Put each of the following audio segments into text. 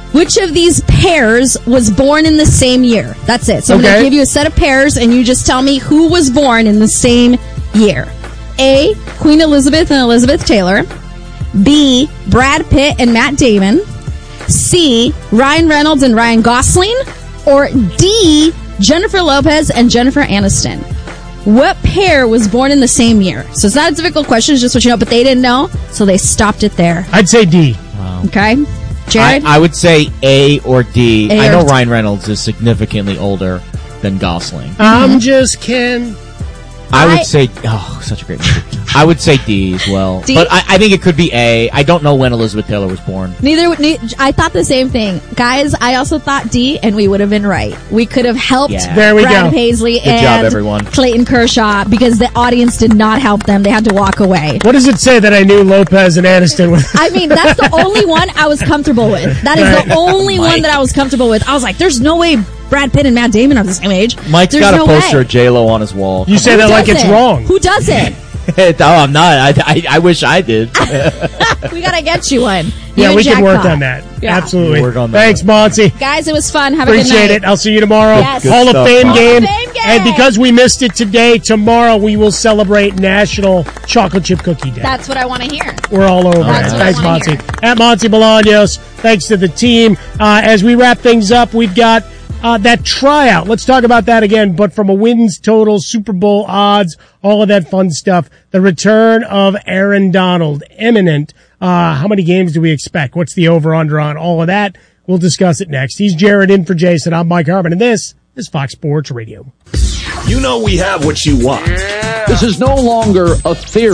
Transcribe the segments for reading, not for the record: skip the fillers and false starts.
Which of these pairs was born in the same year? That's it. So I'm going to give you a set of pairs, and you just tell me who was born in the same year. A, Queen Elizabeth and Elizabeth Taylor. B, Brad Pitt and Matt Damon. C, Ryan Reynolds and Ryan Gosling. Or D, Jennifer Lopez and Jennifer Aniston. What pair was born in the same year? So it's not a difficult question, it's just what you know, but they didn't know, so they stopped it there. I'd say D. Wow. Okay. Jared? I would say A or D. I know Ryan Reynolds is significantly older than Gosling. I'm just kidding. I would say, such a great movie. I would say D as well. D? But I think it could be A. I don't know when Elizabeth Taylor was born. I thought the same thing. Guys, I also thought D, and we would have been right. We could have helped Brad Paisley and Clayton Kershaw because the audience did not help them. They had to walk away. What does it say that I knew Lopez and Aniston were? I mean, that's the only one I was comfortable with. That is the only one that I was comfortable with. I was like, there's no way Brad Pitt and Matt Damon are the same age. Mike's got a poster of J-Lo on his wall. You say that like it's wrong. Who does it? No, I'm not. I wish I did. We got to get you one. We can work on that. Yeah. Absolutely. Work on that. Thanks, Monty. Guys, it was fun. Have a good night. Appreciate it. I'll see you tomorrow. Yes. Hall of Fame game. And because we missed it today, tomorrow we will celebrate National Chocolate Chip Cookie Day. That's what I want to hear. We're all over it. Thanks, Monty. At Monty Bolaños. Thanks to the team. As we wrap things up, we've got that tryout. Let's talk about that again, but from a wins total, Super Bowl odds, all of that fun stuff. The return of Aaron Donald, imminent. How many games do we expect? What's the over-under on all of that? We'll discuss it next. He's Jared in for Jason. I'm Mike Harmon, and this is Fox Sports Radio. You know we have what you want. Yeah. This is no longer a theory.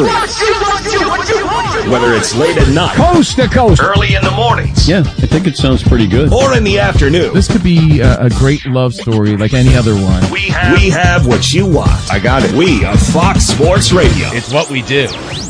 Whether it's late at night, coast to coast, early in the mornings. Yeah, I think it sounds pretty good. Or in the afternoon. This could be a great love story like any other one. We have what you want. I got it. We are Fox Sports Radio. It's what we do.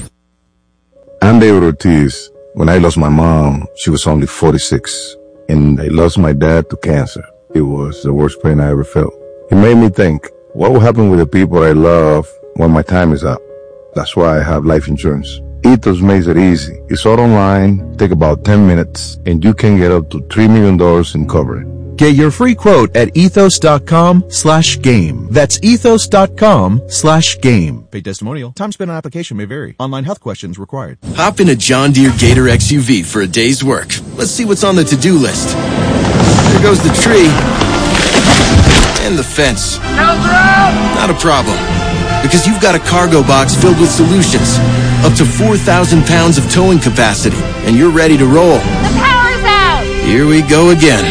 I'm David Ortiz. When I lost my mom, she was only 46. And I lost my dad to cancer. It was the worst pain I ever felt. It made me think, what will happen with the people I love when my time is up? That's why I have life insurance. Ethos makes it easy. It's all online, take about 10 minutes, and you can get up to $3 million in coverage. Get your free quote at ethos.com/game. That's ethos.com/game. Paid testimonial. Time spent on application may vary. Online health questions required. Hop in a John Deere Gator XUV for a day's work. Let's see what's on the to-do list. There goes the tree. And the fence. Not a problem. Because you've got a cargo box filled with solutions. Up to 4,000 pounds of towing capacity. And you're ready to roll. The power's out! Here we go again.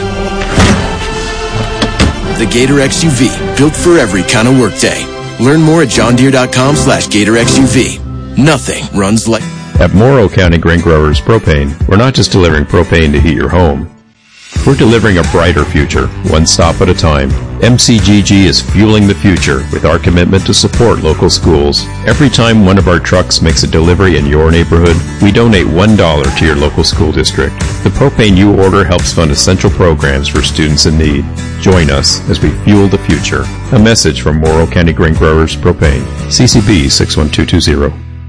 The Gator XUV. Built for every kind of workday. Learn more at johndeere.com/Gator XUV. Nothing runs like... At Morrow County Grain Growers Propane, we're not just delivering propane to heat your home. We're delivering a brighter future, one stop at a time. MCGG is fueling the future with our commitment to support local schools. Every time one of our trucks makes a delivery in your neighborhood, we donate $1 to your local school district. The propane you order helps fund essential programs for students in need. Join us as we fuel the future. A message from Morrow County Grain Growers Propane. CCB 61220.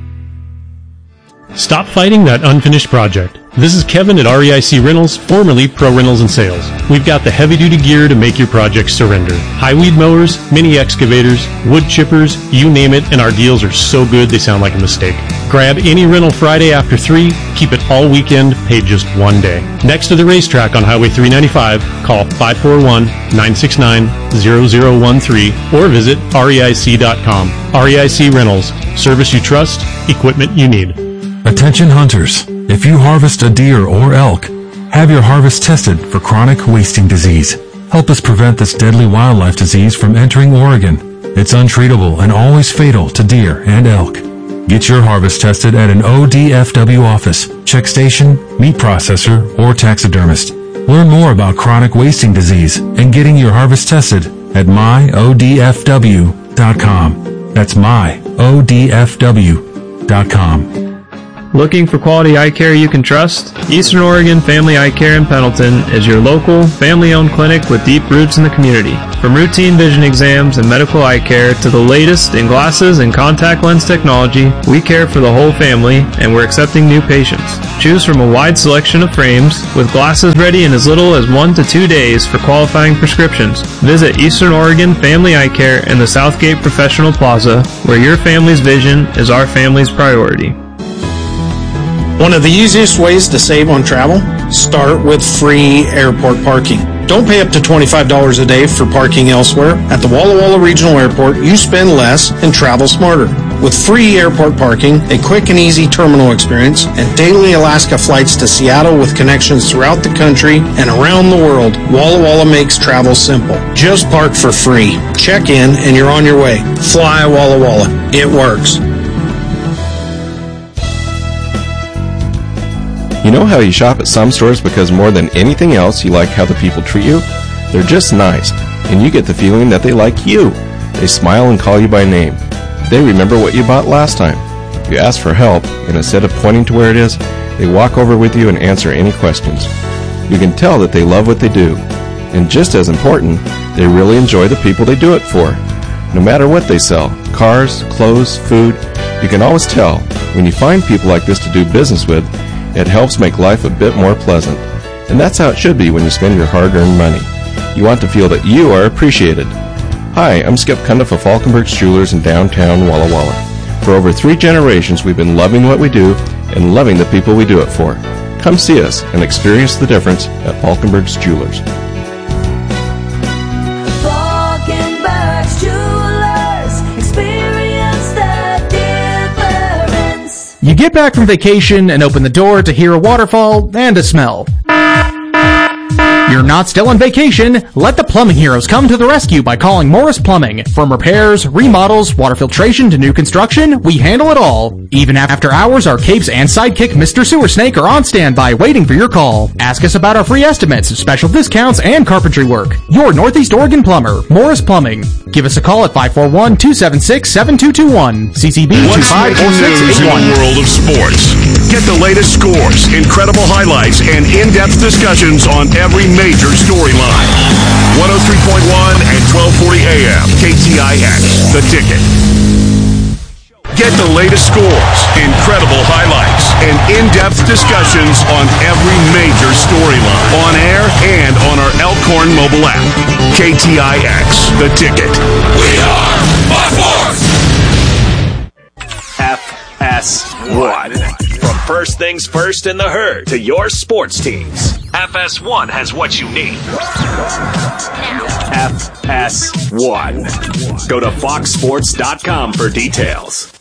Stop fighting that unfinished project. This is Kevin at REIC Rentals, formerly Pro Rentals and Sales. We've got the heavy-duty gear to make your project surrender. High weed mowers, mini excavators, wood chippers, you name it, and our deals are so good they sound like a mistake. Grab any rental Friday after 3, keep it all weekend, pay just one day. Next to the racetrack on Highway 395, call 541-969-0013 or visit REIC.com. REIC Rentals, service you trust, equipment you need. Attention hunters, if you harvest a deer or elk, have your harvest tested for chronic wasting disease. Help us prevent this deadly wildlife disease from entering Oregon. It's untreatable and always fatal to deer and elk. Get your harvest tested at an ODFW office, check station, meat processor, or taxidermist. Learn more about chronic wasting disease and getting your harvest tested at myodfw.com. That's myodfw.com. Looking for quality eye care you can trust? Eastern Oregon Family Eye Care in Pendleton is your local, family-owned clinic with deep roots in the community. From routine vision exams and medical eye care to the latest in glasses and contact lens technology, we care for the whole family, and we're accepting new patients. Choose from a wide selection of frames, with glasses ready in as little as 1 to 2 days for qualifying prescriptions. Visit Eastern Oregon Family Eye Care in the Southgate Professional Plaza, where your family's vision is our family's priority. One of the easiest ways to save on travel? Start with free airport parking. Don't pay up to $25 a day for parking elsewhere. At the Walla Walla Regional Airport, you spend less and travel smarter. With free airport parking, a quick and easy terminal experience, and daily Alaska flights to Seattle with connections throughout the country and around the world, Walla Walla makes travel simple. Just park for free. Check in and you're on your way. Fly Walla Walla. It works. You know how you shop at some stores because more than anything else you like how the people treat you? They're just nice, and you get the feeling that they like you. They smile and call you by name. They remember what you bought last time. You ask for help, and instead of pointing to where it is, they walk over with you and answer any questions. You can tell that they love what they do. And just as important, they really enjoy the people they do it for. No matter what they sell, cars, clothes, food, you can always tell. When you find people like this to do business with, it helps make life a bit more pleasant. And that's how it should be when you spend your hard-earned money. You want to feel that you are appreciated. Hi, I'm Skip Cundiff of Falkenberg's Jewelers in downtown Walla Walla. For over 3 generations, we've been loving what we do and loving the people we do it for. Come see us and experience the difference at Falkenberg's Jewelers. Falkenberg's Jewelers. Experience the difference. You get back from vacation and open the door to hear a waterfall and a smell. You're not still on vacation. Let the plumbing heroes come to the rescue by calling Morris Plumbing. From repairs, remodels, water filtration to new construction, we handle it all. Even after hours, our capes and sidekick Mr. Sewer Snake are on standby waiting for your call. Ask us about our free estimates, special discounts, and carpentry work. Your Northeast Oregon plumber, Morris Plumbing. Give us a call at 541-276-7221. CCB 254681. In the world of sports. Get the latest scores, incredible highlights, and in-depth discussions on every major storyline. 103.1 and 1240 AM, KTIX, The Ticket. Get the latest scores, incredible highlights, and in-depth discussions on every major storyline. On air and on our Elkhorn mobile app. KTIX, The Ticket. We are by force! FS1. From first things first in the herd to your sports teams, FS1 has what you need. FS1. Go to foxsports.com for details.